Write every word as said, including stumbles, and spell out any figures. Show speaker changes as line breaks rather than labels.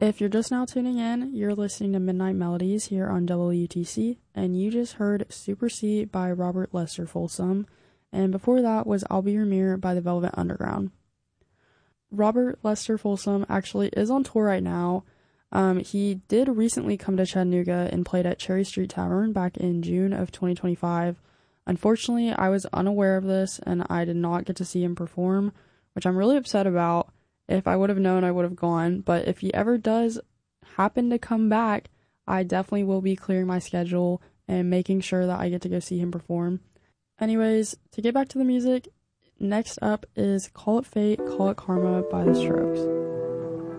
If you're just now tuning in, you're listening to Midnight Melodies here on W T C, and you just heard Super C by Robert Lester Folsom, and before that was I'll Be Your Mirror by the Velvet Underground. Robert Lester Folsom actually is on tour right now. Um, he did recently come to Chattanooga and played at Cherry Street Tavern back in June of twenty twenty-five. Unfortunately, I was unaware of this, and I did not get to see him perform, which I'm really upset about. If I would have known, I would have gone. But if he ever does happen to come back, I definitely will be clearing my schedule and making sure that I get to go see him perform. Anyways, to get back to the music, next up is Call It Fate, Call It Karma by The Strokes.